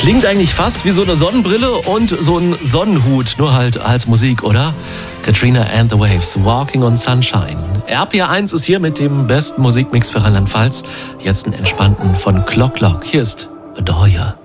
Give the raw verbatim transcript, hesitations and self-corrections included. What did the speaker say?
Klingt eigentlich fast wie so eine Sonnenbrille und so ein Sonnenhut, nur halt als Musik, oder? Katrina and the Waves, Walking on Sunshine. R P R eins ist hier mit dem besten Musikmix für Rheinland-Pfalz. Jetzt einen entspannten von Clock Clock. Hier ist Adore Ya.